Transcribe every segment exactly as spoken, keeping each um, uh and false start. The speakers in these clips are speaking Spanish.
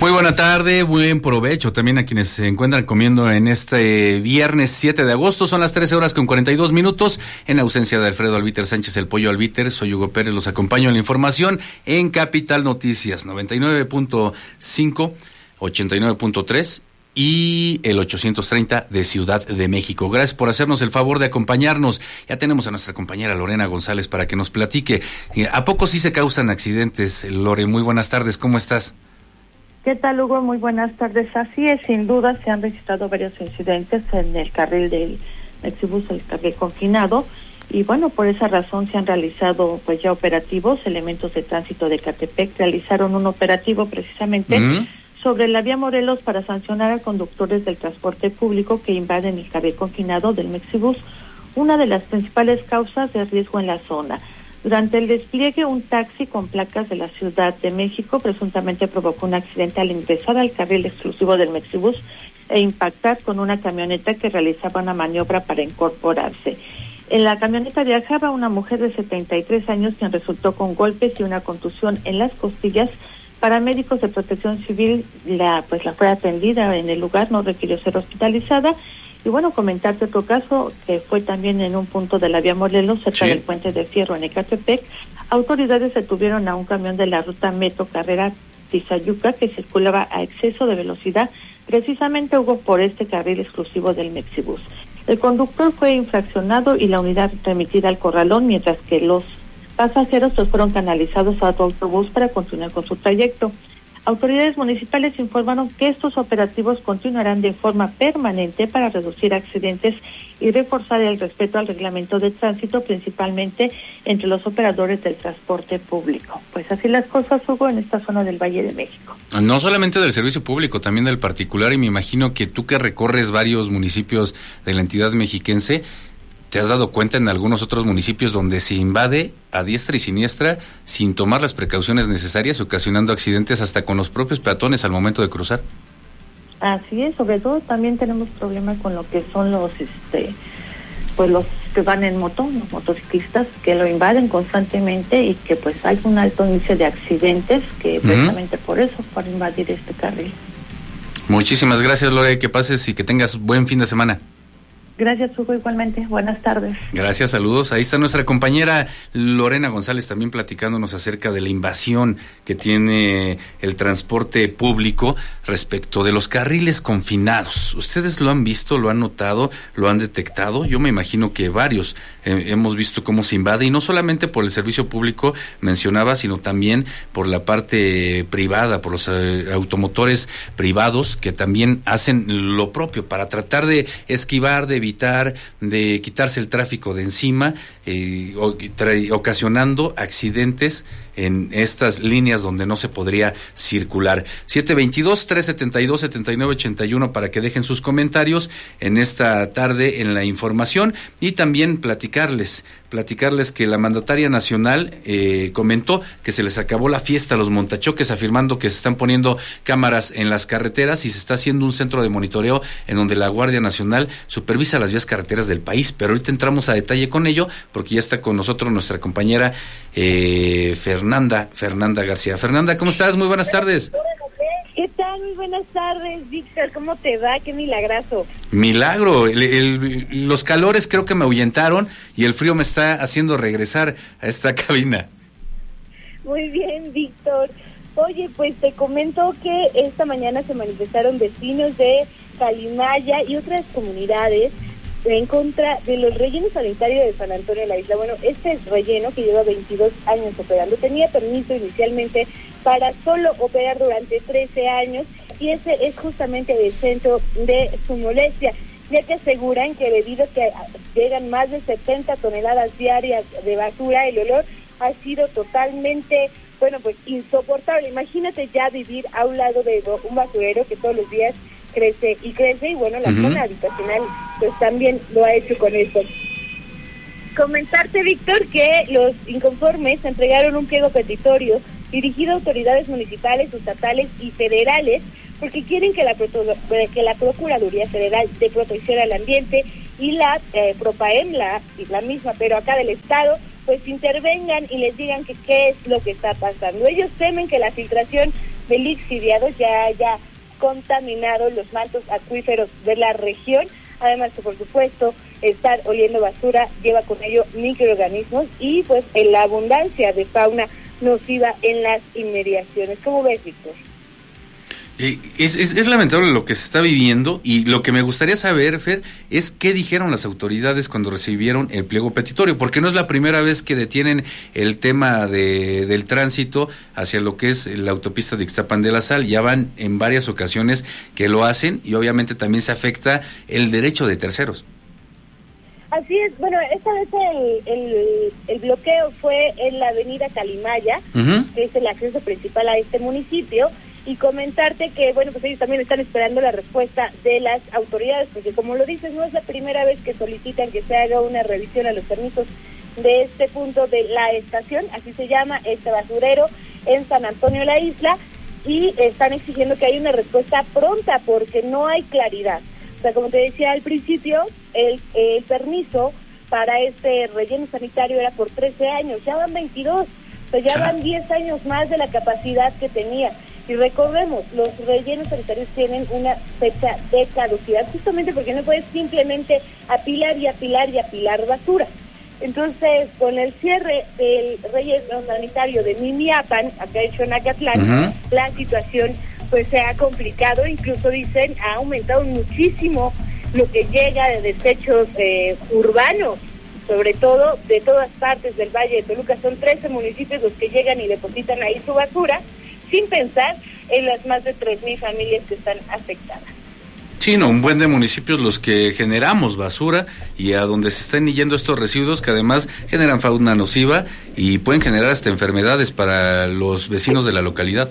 Muy buena tarde, buen provecho también a quienes se encuentran comiendo en este viernes siete de agosto. Son las trece horas con cuarenta y dos minutos. En ausencia de Alfredo Albiter Sánchez, el Pollo Albiter, soy Hugo Pérez, los acompaño en la información en Capital Noticias, noventa y nueve punto cinco, ochenta y nueve punto tres y el ochocientos treinta de Ciudad de México. Gracias por hacernos el favor de acompañarnos. Ya tenemos a nuestra compañera Lorena González para que nos platique. ¿A poco sí se causan accidentes, Lore? Muy buenas tardes, ¿cómo estás? ¿Qué tal, Hugo? Muy buenas tardes. Así es, sin duda se han registrado varios incidentes en el carril del Mexibus, el carril confinado, y bueno, por esa razón se han realizado pues ya operativos. Elementos de tránsito de Ecatepec realizaron un operativo precisamente ¿Mm? sobre la vía Morelos para sancionar a conductores del transporte público que invaden el carril confinado del Mexibus, una de las principales causas de riesgo en la zona. Durante el despliegue, un taxi con placas de la Ciudad de México presuntamente provocó un accidente al ingresar al carril exclusivo del Mexibus e impactar con una camioneta que realizaba una maniobra para incorporarse. En la camioneta viajaba una mujer de setenta y tres años quien resultó con golpes y una contusión en las costillas. Paramédicos de Protección Civil la pues la fue atendida en el lugar, no requirió ser hospitalizada. Y bueno, comentarte otro caso que fue también en un punto de la vía Morelos, cerca sí. del Puente de Fierro en Ecatepec. Autoridades detuvieron a un camión de la ruta Metro Carrera Tizayuca que circulaba a exceso de velocidad, precisamente hubo por este carril exclusivo del Mexibus. El conductor fue infraccionado y la unidad remitida al corralón, mientras que los pasajeros pues, fueron canalizados a otro autobús para continuar con su trayecto. Autoridades municipales informaron que estos operativos continuarán de forma permanente para reducir accidentes y reforzar el respeto al reglamento de tránsito, principalmente entre los operadores del transporte público. Pues así las cosas, Hugo, en esta zona del Valle de México. No solamente del servicio público, también del particular, y me imagino que tú que recorres varios municipios de la entidad mexiquense, ¿te has dado cuenta en algunos otros municipios donde se invade a diestra y siniestra sin tomar las precauciones necesarias, ocasionando accidentes hasta con los propios peatones al momento de cruzar? Así es, sobre todo también tenemos problemas con lo que son los, este, pues los que van en moto, los motociclistas que lo invaden constantemente y que pues hay un alto índice de accidentes que uh-huh. precisamente por eso, por invadir este carril. Muchísimas gracias, Lore, que pases y que tengas buen fin de semana. Gracias, Hugo, igualmente. Buenas tardes. Gracias, saludos. Ahí está nuestra compañera Lorena González también platicándonos acerca de la invasión que tiene el transporte público respecto de los carriles confinados. ¿Ustedes lo han visto, lo han notado, lo han detectado? Yo me imagino que varios eh, hemos visto cómo se invade, y no solamente por el servicio público, mencionaba, sino también por la parte privada, por los eh, automotores privados que también hacen lo propio para tratar de esquivar, de evitar, de quitarse el tráfico de encima, eh, ocasionando accidentes en estas líneas donde no se podría circular. siete veintidós, trescientos setenta y dos, setenta y nueve ochenta y uno para que dejen sus comentarios en esta tarde en la información, y también platicarles, platicarles que la mandataria nacional eh, comentó que se les acabó la fiesta a los montachoques, afirmando que se están poniendo cámaras en las carreteras y se está haciendo un centro de monitoreo en donde la Guardia Nacional supervisa las vías carreteras del país. Pero ahorita entramos a detalle con ello porque ya está con nosotros nuestra compañera eh, Fernanda, Fernanda García. Fernanda, ¿cómo estás? Muy buenas tardes. ¿Qué tal? Muy buenas tardes, Víctor. ¿Cómo te va? Qué milagrazo. Milagro. El, el, los calores creo que me ahuyentaron y el frío me está haciendo regresar a esta cabina. Muy bien, Víctor. Oye, pues te comento que esta mañana se manifestaron vecinos de Calimaya y otras comunidades en contra de los rellenos sanitarios de San Antonio de la Isla. Bueno, este relleno, que lleva veintidós años operando, tenía permiso inicialmente para solo operar durante trece años, y ese es justamente el centro de su molestia, ya que aseguran que debido a que llegan más de setenta toneladas diarias de basura, el olor ha sido totalmente, bueno, pues insoportable. Imagínate ya vivir a un lado de un basurero que todos los días crece y crece, y bueno, la uh-huh. zona habitacional pues también lo ha hecho con esto. Comentarte, Víctor, que los inconformes entregaron un pliego petitorio dirigido a autoridades municipales, estatales y federales, porque quieren que la, que la Procuraduría Federal de Protección al Ambiente y la eh, Propaem, la, la misma, pero acá del Estado, pues intervengan y les digan que qué es lo que está pasando. Ellos temen que la filtración de lixiviados ya haya contaminado los mantos acuíferos de la región. Además que, por supuesto, estar oliendo basura lleva con ello microorganismos y pues en la abundancia de fauna nociva en las inmediaciones. ¿Cómo ves, Víctor? Eh, es, es, es lamentable lo que se está viviendo, y lo que me gustaría saber, Fer, es qué dijeron las autoridades cuando recibieron el pliego petitorio, porque no es la primera vez que detienen el tema de, del tránsito hacia lo que es la autopista de Ixtapan de la Sal. Ya van en varias ocasiones que lo hacen, y obviamente también se afecta el derecho de terceros. Así es, bueno, esta vez el, el, el bloqueo fue en la avenida Calimaya, uh-huh. que es el acceso principal a este municipio, y comentarte que, bueno, pues ellos también están esperando la respuesta de las autoridades, porque como lo dices, no es la primera vez que solicitan que se haga una revisión a los permisos de este punto de la estación, así se llama, este basurero en San Antonio la Isla, y están exigiendo que haya una respuesta pronta, porque no hay claridad. O sea, como te decía al principio, el, el permiso para este relleno sanitario era por trece años, ya van veintidós, o sea, ya van diez años más de la capacidad que tenía. Y recordemos, los rellenos sanitarios tienen una fecha de caducidad, justamente porque no puedes simplemente apilar y apilar y apilar basura. Entonces, con el cierre del relleno sanitario de Mimiapan, acá en Xonacatlán, uh-huh. la situación pues se ha complicado, incluso dicen, ha aumentado muchísimo lo que llega de desechos eh, urbanos, sobre todo de todas partes del Valle de Toluca. Son trece municipios los que llegan y depositan ahí su basura, sin pensar en las más de tres mil familias que están afectadas. Sí, no, un buen de municipios los que generamos basura, y a donde se están yendo estos residuos que además generan fauna nociva y pueden generar hasta enfermedades para los vecinos de la localidad.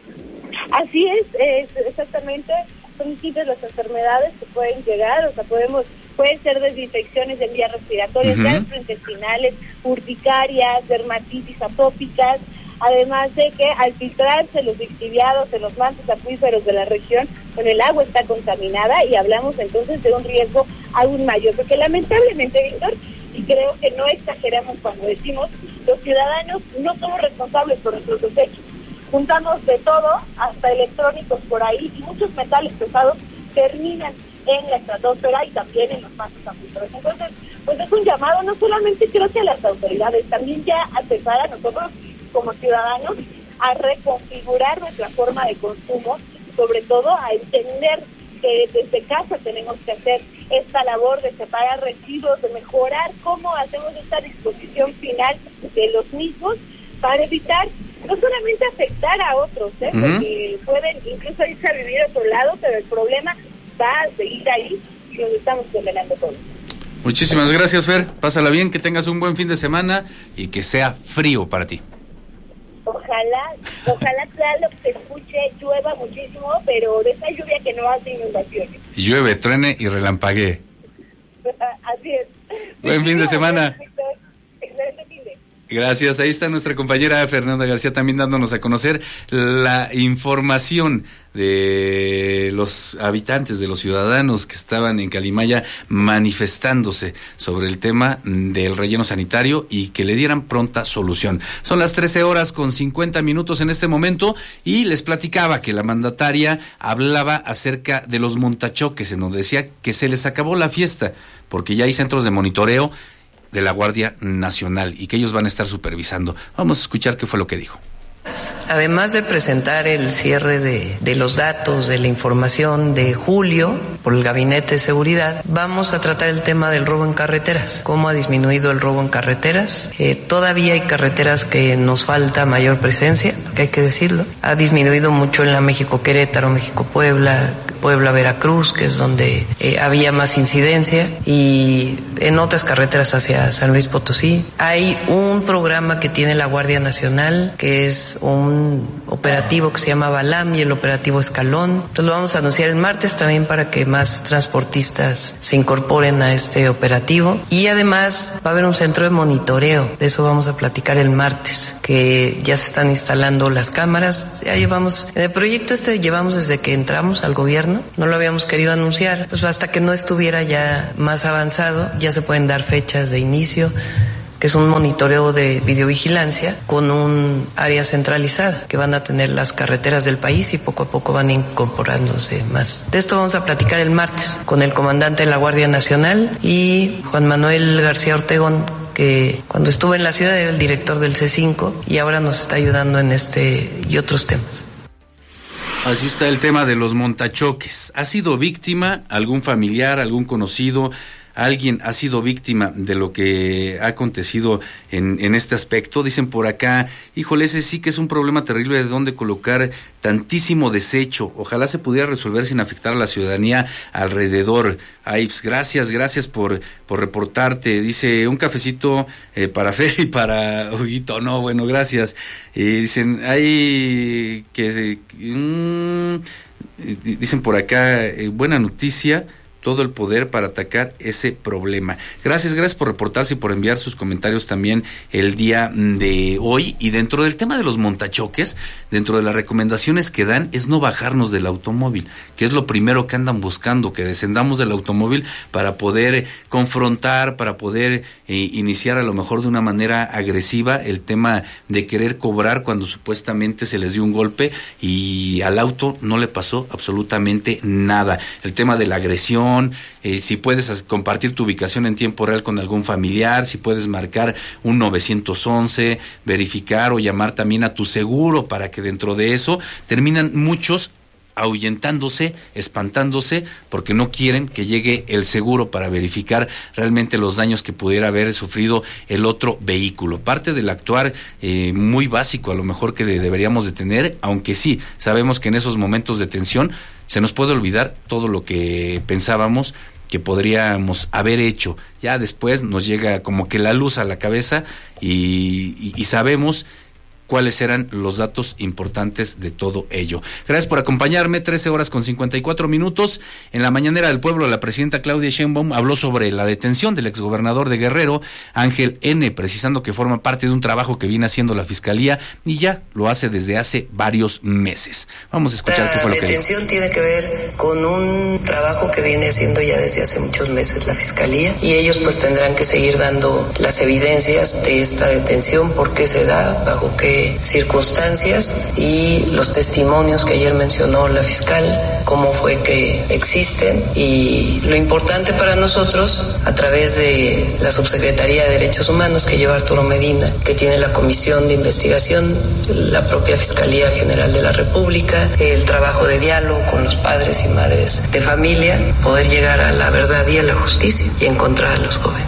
Así es, es exactamente, son distintas las enfermedades que pueden llegar, o sea, podemos, pueden ser desde infecciones de vías respiratorias, uh-huh. gastrointestinales, urticarias, dermatitis atópicas, además de que al filtrarse los lixiviados en los mantos acuíferos de la región, bueno, el agua está contaminada y hablamos entonces de un riesgo aún mayor, porque lamentablemente, Víctor, y creo que no exageramos cuando decimos, los ciudadanos no somos responsables por nuestros desechos. Juntamos de todo, hasta electrónicos por ahí, y muchos metales pesados terminan en la estratosfera y también en los mantos acuíferos. Entonces, pues es un llamado no solamente creo que a las autoridades, también ya a empezar a nosotros como ciudadanos a reconfigurar nuestra forma de consumo, sobre todo a entender que desde casa tenemos que hacer esta labor de separar residuos, de mejorar cómo hacemos esta disposición final de los mismos para evitar no solamente afectar a otros, ¿eh? Uh-huh. porque pueden incluso irse a vivir a otro lado, pero el problema va a seguir ahí y nos estamos condenando todos. Muchísimas gracias, Fer. Pásala bien, que tengas un buen fin de semana y que sea frío para ti. Ojalá, ojalá claro que se escuche, llueva muchísimo, pero de esa lluvia que no hace inundaciones. Llueve, truene y relampaguee. Así es. Buen fin de semana. Excelente fin de. Gracias, ahí está nuestra compañera Fernanda García también dándonos a conocer la información de los habitantes, de los ciudadanos que estaban en Calimaya manifestándose sobre el tema del relleno sanitario y que le dieran pronta solución. Son las trece horas con cincuenta minutos en este momento, y les platicaba que la mandataria hablaba acerca de los montachoques, en donde decía que se les acabó la fiesta porque ya hay centros de monitoreo de la Guardia Nacional y que ellos van a estar supervisando. Vamos a escuchar qué fue lo que dijo. Además de presentar el cierre de, de los datos, de la información de julio por el Gabinete de Seguridad, vamos a tratar el tema del robo en carreteras. ¿Cómo ha disminuido el robo en carreteras? Eh, todavía hay carreteras que nos falta mayor presencia, porque hay que decirlo. Ha disminuido mucho en la México-Querétaro, México-Puebla, Puebla-Veracruz, que es donde eh, había más incidencia, y en otras carreteras hacia San Luis Potosí. Hay un programa que tiene la Guardia Nacional, que es un operativo que se llama Balam y el operativo Escalón. Entonces lo vamos a anunciar el martes también para que más transportistas se incorporen a este operativo. Y además va a haber un centro de monitoreo, de eso vamos a platicar el martes, que ya se están instalando las cámaras. Ya llevamos, en el proyecto este llevamos desde que entramos al gobierno, no lo habíamos querido anunciar, pues hasta que no estuviera ya más avanzado, ya se pueden dar fechas de inicio, que es un monitoreo de videovigilancia con un área centralizada que van a tener las carreteras del país y poco a poco van incorporándose más. De esto vamos a platicar el martes con el comandante de la Guardia Nacional y Juan Manuel García Ortegón, que cuando estuvo en la ciudad era el director del C cinco y ahora nos está ayudando en este y otros temas. Así está el tema de los montachoques. ¿Ha sido víctima algún familiar, algún conocido? ¿Alguien ha sido víctima de lo que ha acontecido en, en este aspecto? Dicen por acá, híjole, ese sí que es un problema terrible de dónde colocar tantísimo desecho. Ojalá se pudiera resolver sin afectar a la ciudadanía alrededor. Ay, pues gracias, gracias por, por reportarte. Dice, un cafecito eh, para Fer y para Huguito. No, bueno, gracias. Eh, dicen, hay que... Mmm, dicen por acá, eh, buena noticia, todo el poder para atacar ese problema. Gracias, gracias por reportarse y por enviar sus comentarios también el día de hoy. Y dentro del tema de los montachoques, dentro de las recomendaciones que dan es no bajarnos del automóvil, que es lo primero que andan buscando, que descendamos del automóvil para poder confrontar, para poder eh, iniciar a lo mejor de una manera agresiva el tema de querer cobrar cuando supuestamente se les dio un golpe y al auto no le pasó absolutamente nada. El tema de la agresión, Eh, si puedes compartir tu ubicación en tiempo real con algún familiar, si puedes marcar un nueve once, verificar o llamar también a tu seguro para que dentro de eso terminan muchos ahuyentándose, espantándose, porque no quieren que llegue el seguro para verificar realmente los daños que pudiera haber sufrido el otro vehículo. Parte del actuar eh, muy básico a lo mejor que de, deberíamos de tener, aunque sí, sabemos que en esos momentos de tensión se nos puede olvidar todo lo que pensábamos que podríamos haber hecho. Ya después nos llega como que la luz a la cabeza y, y, y sabemos cuáles eran los datos importantes de todo ello. Gracias por acompañarme, trece horas con cincuenta y cuatro minutos. En la mañanera del pueblo, la presidenta Claudia Sheinbaum habló sobre la detención del exgobernador de Guerrero, Ángel N., precisando que forma parte de un trabajo que viene haciendo la Fiscalía y ya lo hace desde hace varios meses. Vamos a escuchar qué fue lo que dijo. La detención tiene que ver con un trabajo que viene haciendo ya desde hace muchos meses la Fiscalía y ellos pues tendrán que seguir dando las evidencias de esta detención, por qué se da, bajo qué circunstancias y los testimonios que ayer mencionó la fiscal, cómo fue que existen. Y lo importante para nosotros, a través de la Subsecretaría de Derechos Humanos que lleva Arturo Medina, que tiene la comisión de investigación, la propia Fiscalía General de la República, el trabajo de diálogo con los padres y madres de familia, poder llegar a la verdad y a la justicia y encontrar a los jóvenes.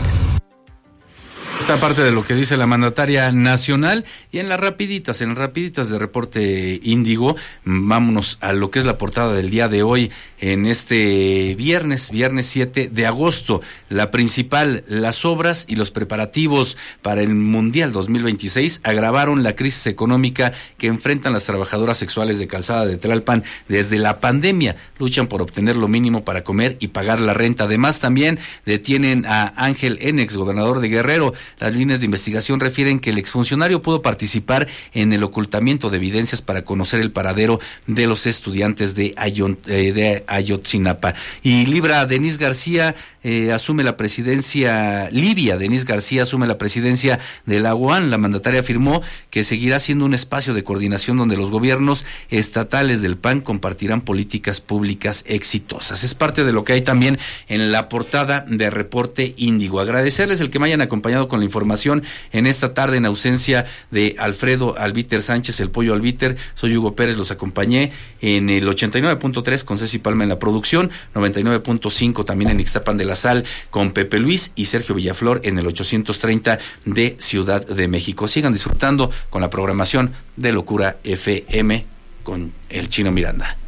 Esta parte de lo que dice la mandataria nacional. Y en las rapiditas, en las rapiditas de Reporte Índigo, vámonos a lo que es la portada del día de hoy, en este viernes, viernes siete de agosto. La principal, las obras y los preparativos para el Mundial dos mil veintiséis agravaron la crisis económica que enfrentan las trabajadoras sexuales de Calzada de Tlalpan desde la pandemia. Luchan por obtener lo mínimo para comer y pagar la renta. Además, también detienen a Ángel N., exgobernador de Guerrero. Las líneas de investigación refieren que el exfuncionario pudo participar en el ocultamiento de evidencias para conocer el paradero de los estudiantes de, Ayon, eh, de Ayotzinapa. Y Libra Denise García eh, asume la presidencia, Libia Denise García asume la presidencia de la U A N. La mandataria afirmó que seguirá siendo un espacio de coordinación donde los gobiernos estatales del P A N compartirán políticas públicas exitosas. Es parte de lo que hay también en la portada de Reporte Índigo. Agradecerles el que me hayan acompañado con la información en esta tarde en ausencia de Alfredo Albiter Sánchez, el Pollo Albiter. Soy Hugo Pérez, los acompañé en el ochenta y nueve punto tres con Ceci Palma en la producción, noventa y nueve punto cinco también en Ixtapan de la Sal con Pepe Luis y Sergio Villaflor en el ochocientos treinta de Ciudad de México. Sigan disfrutando con la programación de Locura F M con el Chino Miranda.